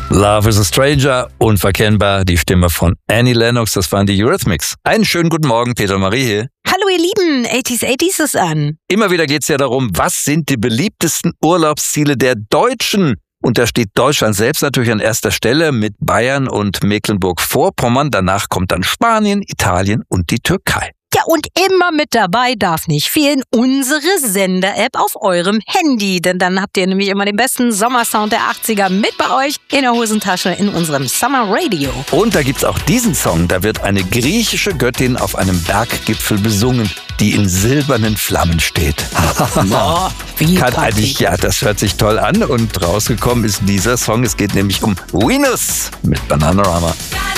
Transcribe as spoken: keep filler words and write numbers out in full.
Love is a Stranger, unverkennbar, die Stimme von Annie Lennox, das waren die Eurythmics. Einen schönen guten Morgen, Peter Marie hier. Hallo ihr Lieben, achtziger achtziger ist an. Immer wieder geht es ja darum, was sind die beliebtesten Urlaubsziele der Deutschen? Und da steht Deutschland selbst natürlich an erster Stelle mit Bayern und Mecklenburg-Vorpommern. Danach kommt dann Spanien, Italien und die Türkei. Ja, und immer mit dabei darf nicht fehlen unsere Sender-App auf eurem Handy. Denn dann habt ihr nämlich immer den besten Sommersound der achtziger mit bei euch in der Hosentasche in unserem Summer Radio. Und da gibt's auch diesen Song, da wird eine griechische Göttin auf einem Berggipfel besungen, die in silbernen Flammen steht. Boah, wie Kann praktisch. eigentlich, ja, das hört sich toll an und rausgekommen ist dieser Song. Es geht nämlich um Venus mit Bananarama.